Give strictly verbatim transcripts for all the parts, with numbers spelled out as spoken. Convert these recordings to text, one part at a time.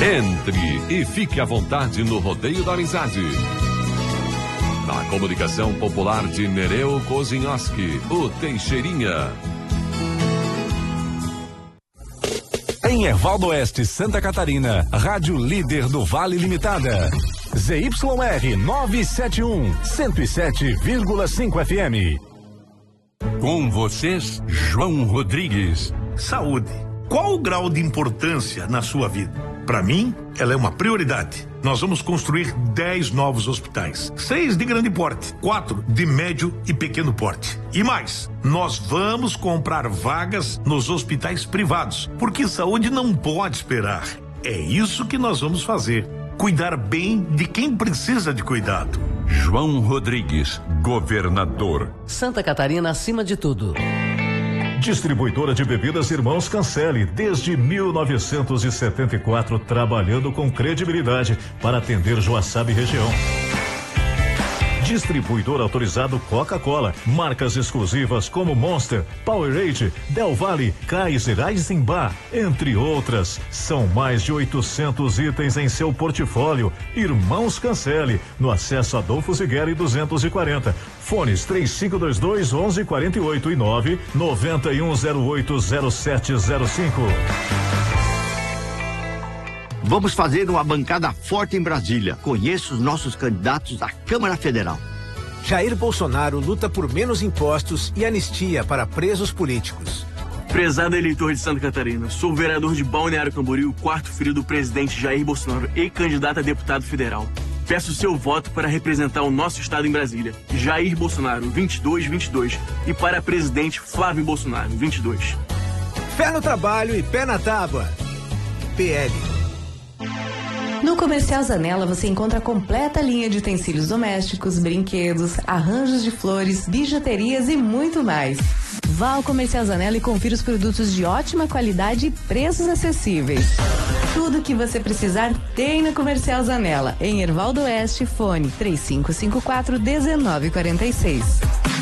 Entre e fique à vontade no Rodeio da Amizade. Na comunicação popular de Nereu Kozinhoski, o Teixeirinha. Em Ervaldo Oeste, Santa Catarina, Rádio Líder do Vale Limitada. Z Y R novecentos e setenta e um, cento e sete vírgula cinco F M. Com vocês, João Rodrigues. Saúde. Qual o grau de importância na sua vida? Para mim, ela é uma prioridade. Nós vamos construir dez novos hospitais. Seis de grande porte, quatro de médio e pequeno porte. E mais, nós vamos comprar vagas nos hospitais privados, porque saúde não pode esperar. É isso que nós vamos fazer. Cuidar bem de quem precisa de cuidado. João Rodrigues, governador. Santa Catarina acima de tudo. Distribuidora de bebidas Irmãos Cancelli, desde mil novecentos e setenta e quatro, trabalhando com credibilidade para atender Joaçaba e região. Distribuidor autorizado Coca-Cola, marcas exclusivas como Monster, Powerade, Del Valle, Kaiser, Eisenbach, entre outras. São mais de oitocentos itens em seu portfólio. Irmãos Cancelli, no acesso Adolfo Zigueri duzentos e quarenta. Fones três cinco dois dois, onze quarenta e oito e nove nove um zero oito zero sete zero cinco. Vamos fazer uma bancada forte em Brasília. Conheça os nossos candidatos à Câmara Federal. Jair Bolsonaro luta por menos impostos e anistia para presos políticos. Prezado eleitor de Santa Catarina, sou o vereador de Balneário Camboriú, quarto filho do presidente Jair Bolsonaro e candidato a deputado federal. Peço seu voto para representar o nosso estado em Brasília. Jair Bolsonaro, vinte e dois vinte e dois. E para presidente Flávio Bolsonaro, vinte e dois. Fé no trabalho e pé na tábua. P L. No Comercial Zanella você encontra a completa linha de utensílios domésticos, brinquedos, arranjos de flores, bijuterias e muito mais. Vá ao Comercial Zanella e confira os produtos de ótima qualidade e preços acessíveis. Tudo que você precisar tem no Comercial Zanella. Em Ervaldo Oeste, fone três cinco cinco quatro, um nove quatro seis.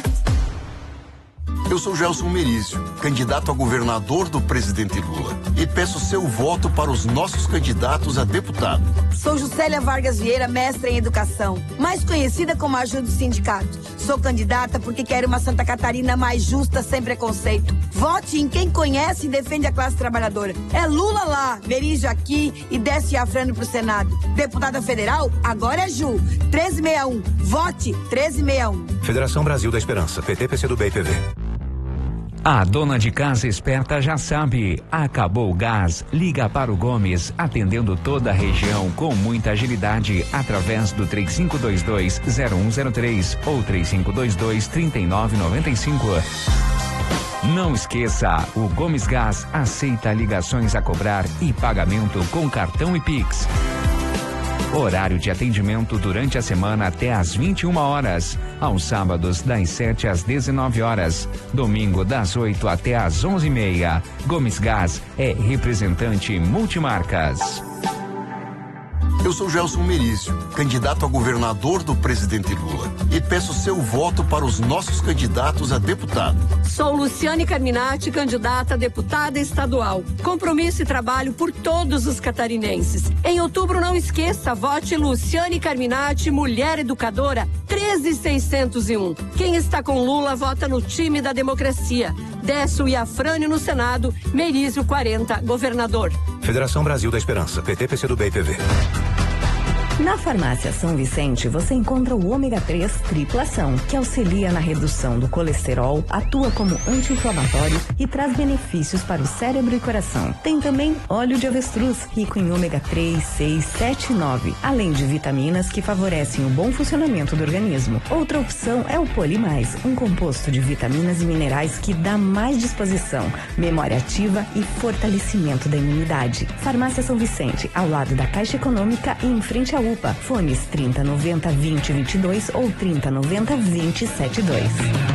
Eu sou Gelson Merizio, candidato a governador do presidente Lula, e peço seu voto para os nossos candidatos a deputado. Sou Juscelia Vargas Vieira, mestra em educação, mais conhecida como ajuda do sindicato. Sou candidata porque quero uma Santa Catarina mais justa, sem preconceito. Vote em quem conhece e defende a classe trabalhadora. É Lula lá, Merizio aqui e desce Afrano pro Senado. Deputada federal, agora é Ju. treze sessenta e um. Vote treze sessenta e um. Federação Brasil da Esperança, P T, P C do B e P V. A dona de casa esperta já sabe, acabou o gás, liga para o Gomes, atendendo toda a região com muita agilidade, através do três cinco dois dois, zero um zero três ou três cinco dois dois, três nove nove cinco. Não esqueça, o Gomes Gás aceita ligações a cobrar e pagamento com cartão e Pix. Horário de atendimento durante a semana até às vinte e uma horas. Aos sábados, das sete às dezenove horas. Domingo, das oito até às onze e meia. Gomes Gás é representante multimarcas. Eu sou Gelson Merizio, candidato a governador do presidente Lula, e peço seu voto para os nossos candidatos a deputado. Sou Luciane Carminati, candidata a deputada estadual. Compromisso e trabalho por todos os catarinenses. Em outubro, não esqueça, vote Luciane Carminati, mulher educadora, treze seiscentos e um. Quem está com Lula, vota no time da democracia. Décio e Afrânio no Senado, Merizio quarenta, governador. Federação Brasil da Esperança, P T, P C do B e P V. Na Farmácia São Vicente você encontra o ômega três triplação, que auxilia na redução do colesterol, atua como anti-inflamatório e traz benefícios para o cérebro e coração. Tem também óleo de avestruz, rico em ômega três, seis, sete e nove, além de vitaminas que favorecem o bom funcionamento do organismo. Outra opção é o Polimais, um composto de vitaminas e minerais que dá mais disposição, memória ativa e fortalecimento da imunidade. Farmácia São Vicente, ao lado da Caixa Econômica e em frente à U P A. Fones trinta noventa, vinte, vinte e dois ou trinta noventa, vinte, setenta e dois.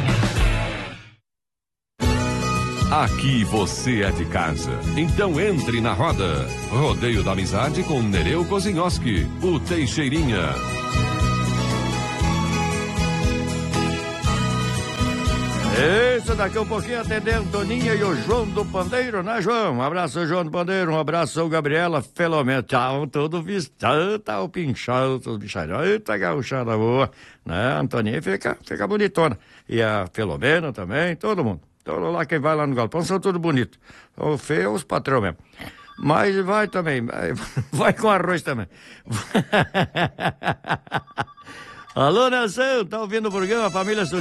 Aqui você é de casa, então entre na roda. Rodeio da Amizade com Nereu Kozinhoski, o Teixeirinha. Isso, daqui a um pouquinho atender a Antoninha e o João do Pandeiro, né, João? Um abraço, João do Pandeiro, um abraço, Gabriela Filomeno. Tchau, todo visto, tá o pinchado, todo bichadão. Eita, gauchada boa, né? A Antoninha fica, fica bonitona. E a Filomeno também, todo mundo. Todo lá, quem vai lá no galpão, são tudo bonito. O feio, os patrão mesmo. Mas vai também, vai, vai com arroz também. Alô, Nelson, tá ouvindo o programa Família